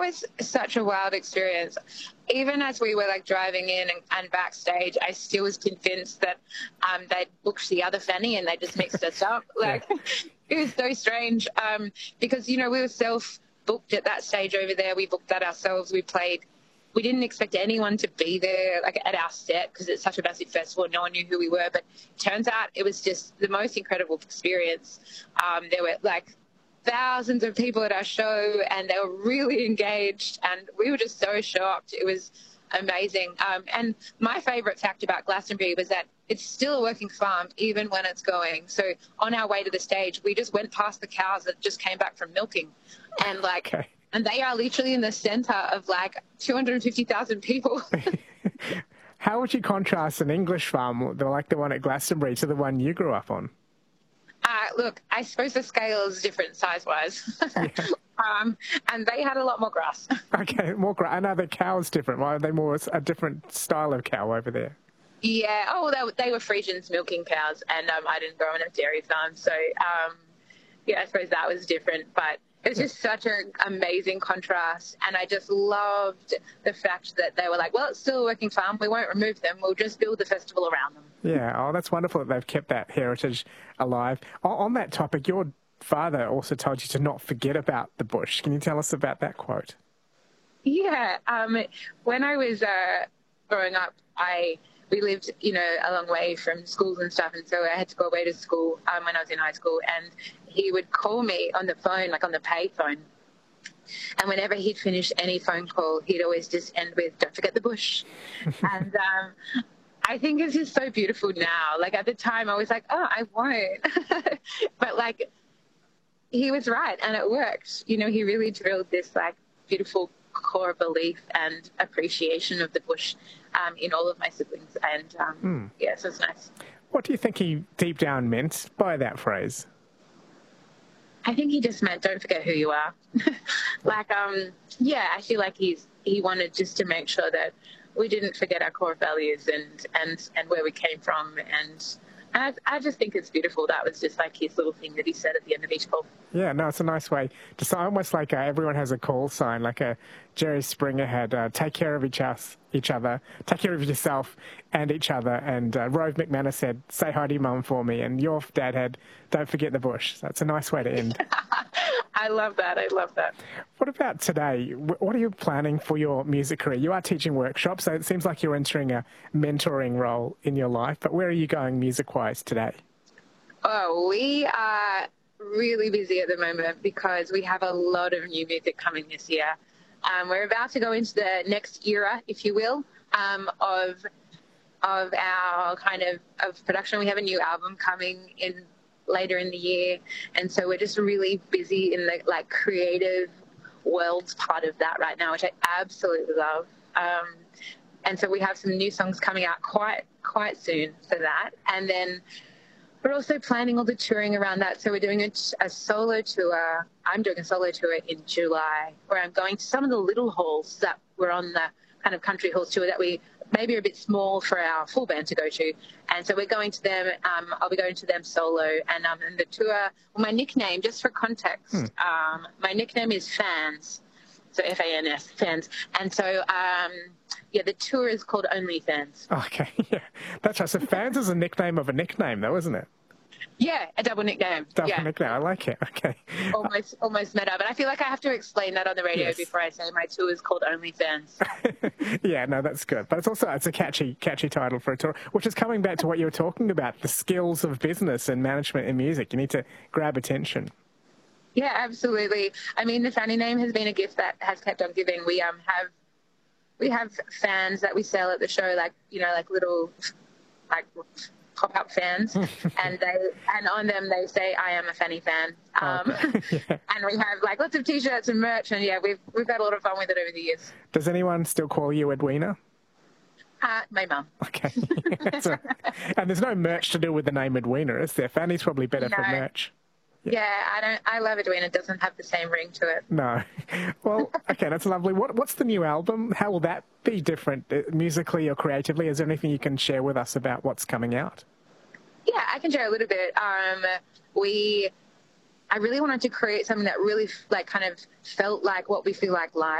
was such a wild experience. Even as we were like driving in and backstage, I still was convinced that they'd booked the other Fanny and they just mixed us up. Like, it was so strange because, you know, we were self-booked at that stage over there. We booked that ourselves. We played. We didn't expect anyone to be there, like, at our set because it's such a massive festival. No one knew who we were. But it turns out it was just the most incredible experience. There were, like, thousands of people at our show and they were really engaged and we were just so shocked. It was amazing. And my favourite fact about Glastonbury was that it's still a working farm even when it's going. So on our way to the stage, we just went past the cows that just came back from milking and like... Okay. And they are literally in the centre of like 250,000 people. How would you contrast an English farm, like the one at Glastonbury, to the one you grew up on? Look, I suppose the scale is different size-wise. Yeah. And they had a lot more grass. Okay, more grass. And are the cows different? Why are they more a different style of cow over there? Yeah. Oh, they were Frisians milking cows, and I didn't grow on a dairy farm. So, yeah, I suppose that was different. But it was just such an amazing contrast. And I just loved the fact that they were like, well, it's still a working farm. We won't remove them. We'll just build the festival around them. Yeah. Oh, that's wonderful that they've kept that heritage alive. On that topic, your father also told you to not forget about the bush. Can you tell us about that quote? Yeah. When I was growing up, we lived, you know, a long way from schools and stuff, and so I had to go away to school when I was in high school, and he would call me on the phone, like on the pay phone, and whenever he'd finish any phone call, he'd always just end with, "Don't forget the bush." And I think it's just so beautiful now. Like, at the time, I was like, oh, I won't. But, like, he was right, and it worked. You know, he really drilled this, like, beautiful core belief and appreciation of the bush in all of my siblings. And, yeah, so it's nice. What do you think he deep down meant by that phrase? I think he just meant, don't forget who you are. Like, yeah, I feel like he wanted just to make sure that we didn't forget our core values and where we came from. And I just think it's beautiful. That was just like his little thing that he said at the end of each call. Yeah, no, it's a nice way to say, almost like everyone has a call sign, like Jerry Springer had, take care of each other, take care of yourself and each other. And Rove McManus said, say hi to your mum for me. And your dad had, don't forget the bush. So that's a nice way to end. I love that. I love that. What about today? What are you planning for your music career? You are teaching workshops, so it seems like you're entering a mentoring role in your life. But where are you going music-wise today? Oh, we are really busy at the moment because we have a lot of new music coming this year. We're about to go into the next era, if you will, of our kind of production. We have a new album coming in later in the year, and so we're just really busy in the like creative worlds part of that right now, which I absolutely love. And so we have some new songs coming out quite soon for that, and then we're also planning all the touring around that. So we're doing a solo tour. I'm doing a solo tour in July where I'm going to some of the little halls that were on the kind of country halls tour that we maybe are a bit small for our full band to go to. And so we're going to them. I'll be going to them solo. And the tour, well, my nickname, just for context, my nickname is Fans. So F-A-N-S, Fans. And so, yeah, the tour is called Only Fans. Okay, yeah. That's right. So Fans is a nickname of a nickname, though, isn't it? Yeah, a double nickname. Double nickname. I like it. Okay. Almost meta, but I feel like I have to explain that on the radio before I say my tour is called Only Fans. Yeah, no, that's good. But it's a catchy title for a tour, which is coming back to what you were talking about, the skills of business and management in music. You need to grab attention. Yeah, absolutely. I mean, the Fanny name has been a gift that has kept on giving. We have fans that we sell at the show, like, you know, like little pop-up fans, and on them they say, "I am a Fanny fan." And we have like lots of T-shirts and merch, and yeah, we've had a lot of fun with it over the years. Does anyone still call you Edwina? My mum. Okay. And there's no merch to do with the name Edwina, is there? Fanny's probably better for merch. Yeah, I love Edwina. It doesn't have the same ring to it. No. Well, okay, that's lovely. What's the new album? How will that be different musically or creatively? Is there anything you can share with us about what's coming out? Yeah, I can share a little bit. I really wanted to create something that really like kind of felt like what we feel like live.